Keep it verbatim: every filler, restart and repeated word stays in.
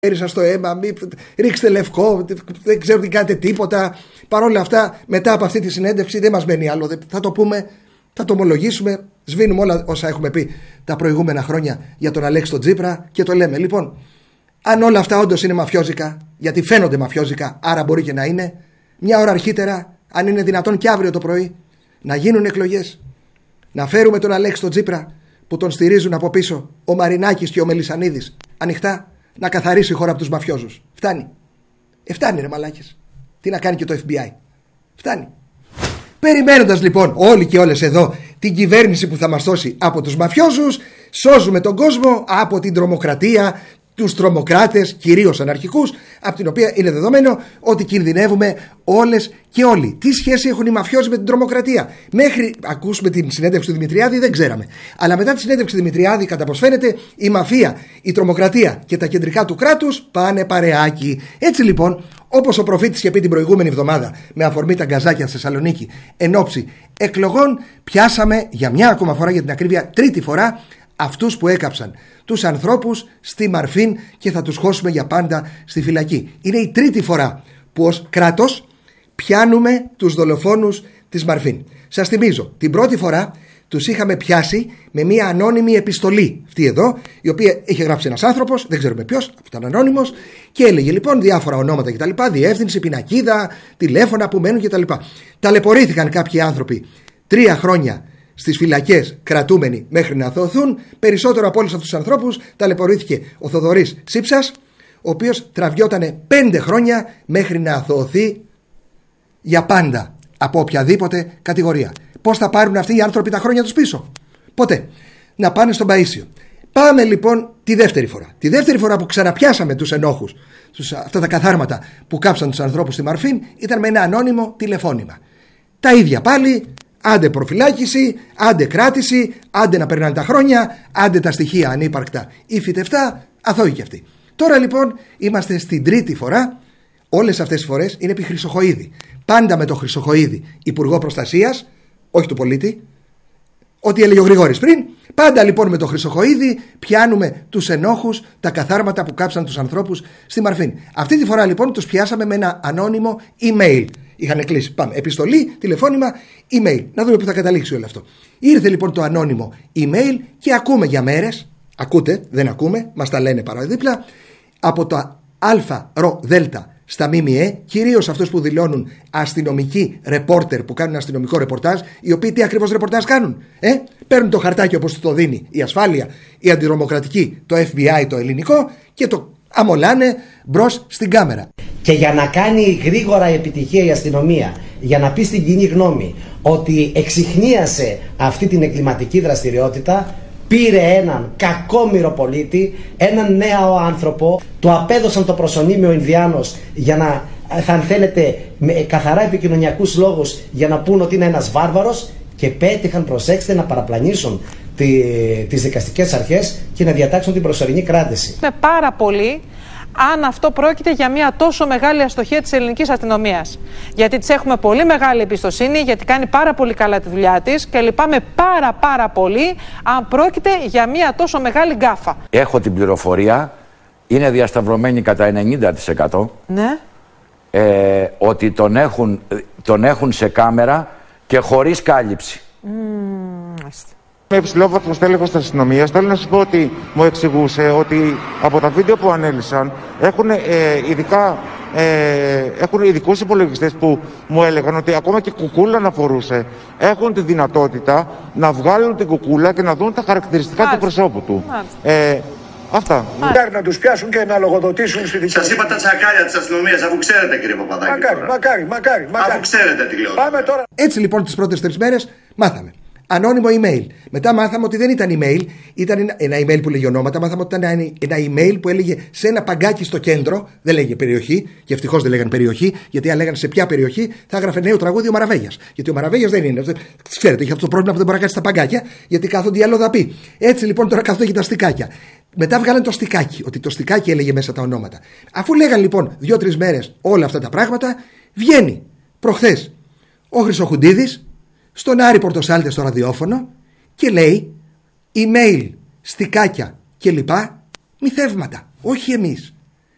Έρισα στο αίμα, μη, ρίξτε λευκό, δεν ξέρω τι κάνετε τίποτα. Παρ' όλα αυτά, μετά από αυτή τη συνέντευξη δεν μας μένει άλλο. Θα το πούμε, θα το ομολογήσουμε. Σβήνουμε όλα όσα έχουμε πει τα προηγούμενα χρόνια για τον Αλέξη τον Τσίπρα και το λέμε. Λοιπόν, αν όλα αυτά όντως είναι μαφιόζικα, γιατί φαίνονται μαφιόζικα, άρα μπορεί και να είναι, μια ώρα αρχίτερα, αν είναι δυνατόν και αύριο το πρωί, να γίνουν εκλογές, να φέρουμε τον Αλέξη τον Τσίπρα που τον στηρίζουν από πίσω ο Μαρινάκης και ο Μελισσανίδης ανοιχτά, να καθαρίσει η χώρα από τους μαφιόζους. Φτάνει. Ε, φτάνει ρε μαλάκες. Τι να κάνει και το εφ μπι άι. Φτάνει. Περιμένοντας λοιπόν όλοι και όλες εδώ την κυβέρνηση που θα μας δώσει από τους μαφιόζους, σώζουμε τον κόσμο από την τρομοκρατία, τους τρομοκράτες, κυρίως αναρχικούς, από την οποία είναι δεδομένο ότι κινδυνεύουμε όλες και όλοι. Τι σχέση έχουν οι μαφιόζοι με την τρομοκρατία? Μέχρι ακούσουμε την συνέντευξη του Δημητριάδη δεν ξέραμε. Αλλά μετά τη συνέντευξη του Δημητριάδη, κατά πως φαίνεται, η μαφία, η τρομοκρατία και τα κεντρικά του κράτους πάνε παρεάκι. Έτσι λοιπόν, όπως ο προφήτης είχε πει την προηγούμενη εβδομάδα με αφορμή τα γκαζάκια στη Θεσσαλονίκη εν ώψη εκλογών, πιάσαμε για μια ακόμα φορά, για την ακρίβεια τρίτη φορά, αυτούς που έκαψαν τους ανθρώπους στη Μαρφίν και θα τους χώσουμε για πάντα στη φυλακή. Είναι η τρίτη φορά που ως κράτος πιάνουμε τους δολοφόνους της Μαρφίν. Σας θυμίζω, την πρώτη φορά τους είχαμε πιάσει με μια ανώνυμη επιστολή, αυτή εδώ, η οποία είχε γράψει ένας άνθρωπος, δεν ξέρουμε ποιος, που ήταν ανώνυμος, και έλεγε λοιπόν διάφορα ονόματα κτλ. Διεύθυνση, πινακίδα, τηλέφωνα που μένουν κτλ. Ταλαιπωρήθηκαν κάποιοι άνθρωποι τρία χρόνια στις φυλακές κρατούμενοι μέχρι να αθωωωθούν. Περισσότερο από όλους αυτούς τους ανθρώπους ταλαιπωρήθηκε ο Θοδωρής Σύψας, ο οποίος τραβιότανε πέντε χρόνια μέχρι να αθωωωθεί για πάντα από οποιαδήποτε κατηγορία. Πώς θα πάρουν αυτοί οι άνθρωποι τα χρόνια τους πίσω? Ποτέ. Να πάνε στον Παΐσιο. Πάμε λοιπόν τη δεύτερη φορά. Τη δεύτερη φορά που ξαναπιάσαμε τους ενόχους, τους, αυτά τα καθάρματα που κάψαν τους ανθρώπους στη Μαρφίν, ήταν με ένα ανώνυμο τηλεφώνημα. Τα ίδια πάλι. Άντε προφυλάκηση, άντε κράτηση, άντε να περνάνε τα χρόνια, άντε τα στοιχεία ανύπαρκτα ή φυτευτά, αθώοι κι αυτοί. Τώρα λοιπόν είμαστε στην τρίτη φορά. Όλες αυτές τις φορές είναι επί Χρυσοχοΐδη. Πάντα με το Χρυσοχοΐδη Υπουργό Προστασίας, όχι του πολίτη, ό,τι έλεγε ο Γρηγόρης πριν. Πάντα λοιπόν με το Χρυσοχοΐδη πιάνουμε τους ενόχους, τα καθάρματα που κάψαν τους ανθρώπους στη Μαρφίν. Αυτή τη φορά λοιπόν τους πιάσαμε με ένα ανώνυμο email. Είχαν κλείσει. Πάμε. Επιστολή, τηλεφώνημα, email. Να δούμε πού θα καταλήξει όλο αυτό. Ήρθε λοιπόν το ανώνυμο email και ακούμε για μέρες. Ακούτε, δεν ακούμε, μας τα λένε παραδίπλα. Από το ΑΡΔ στα ΜΜΕ, κυρίως αυτούς που δηλώνουν αστυνομικοί ρεπόρτερ που κάνουν αστυνομικό ρεπορτάζ, οι οποίοι τι ακριβώς ρεπορτάζ κάνουν? Ε? Παίρνουν το χαρτάκι όπως το δίνει η ασφάλεια, η αντιτρομοκρατική, το εφ μπι άι το ελληνικό, και το αμολάνε μπρος στην κάμερα. Και για να κάνει γρήγορα επιτυχία η αστυνομία, για να πει στην κοινή γνώμη ότι εξιχνίασε αυτή την εγκληματική δραστηριότητα, πήρε έναν κακόμοιρο πολίτη, έναν νέο άνθρωπο, του απέδωσαν το προσωνύμιο Ινδιάνος για να, θα αν θέλετε, με καθαρά επικοινωνιακούς λόγους, για να πούν ότι είναι ένας βάρβαρος, και πέτυχαν, προσέξτε, να παραπλανήσουν τη, τις δικαστικές αρχές και να διατάξουν την προσωρινή κράτηση. Με πάρα πολύ αν αυτό πρόκειται για μια τόσο μεγάλη αστοχία της ελληνικής αστυνομίας. Γιατί της έχουμε πολύ μεγάλη εμπιστοσύνη, γιατί κάνει πάρα πολύ καλά τη δουλειά της, και λυπάμαι πάρα πάρα πολύ αν πρόκειται για μια τόσο μεγάλη γκάφα. Έχω την πληροφορία, είναι διασταυρωμένη κατά ενενήντα τοις εκατό, ναι. ε, ότι τον έχουν, τον έχουν σε κάμερα και χωρίς κάλυψη. Mm, Είμαι υψηλόβαθμος τέλεχος της αστυνομίας. Θέλω να σου πω ότι μου εξηγούσε ότι από τα βίντεο που ανέλησαν έχουν, ε, ειδικά, ε, έχουν ειδικούς υπολογιστές που μου έλεγαν ότι ακόμα και κουκούλα να φορούσε, έχουν τη δυνατότητα να βγάλουν την κουκούλα και να δουν τα χαρακτηριστικά Μάλιστα. του προσώπου του. Ε, αυτά. Μακάρι να τους πιάσουν και να λογοδοτήσουν στη δικαιοσύνη. Σας είπα τα τσακάλια της αστυνομίας, αφού ξέρετε κύριε Παπαδάκη. Μακάρι, μακάρι, μακάρι, μακάρι. Αφού ξέρετε τι λέω. Πάμε τώρα. Έτσι λοιπόν τις πρώτες τρεις μέρες μάθαμε. Ανώνυμο email. Μετά μάθαμε ότι δεν ήταν email, ήταν ένα email που λέγε ονόματα. Μάθαμε ότι ήταν ένα email που έλεγε σε ένα παγκάκι στο κέντρο, δεν λέγε περιοχή, και ευτυχώς δεν λέγανε περιοχή, γιατί αν λέγανε σε ποια περιοχή θα έγραφε νέο τραγούδι ο Μαραβέγιας. Γιατί ο Μαραβέγιας δεν είναι. Ξέρετε, είχε αυτό το πρόβλημα που δεν μπορεί να κάτσει στα παγκάκια, γιατί κάθονται οι αλλοδαποί. Έτσι λοιπόν τώρα κάθονται και τα στικάκια. Μετά βγάλανε το στικάκι, ότι το στικάκι έλεγε μέσα τα ονόματα. Αφού λέγανε λοιπόν δύο-τρεις μέρες όλα αυτά τα πράγματα, βγαίνει προχθές ο Χρυσοχουντίδης στον Άρη Πορτοσάλτε στο ραδιόφωνο και λέει email, στικάκια κλπ. Μυθεύματα. Όχι εμείς.